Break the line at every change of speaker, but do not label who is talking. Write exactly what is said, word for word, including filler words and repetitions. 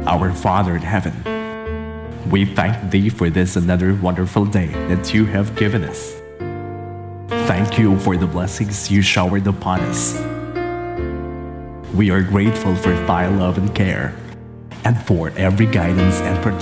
Our Father in heaven, we thank Thee for this another wonderful day that You have given us. Thank You for the blessings You showered upon us. We are grateful for Thy love and care, and for every guidance and protection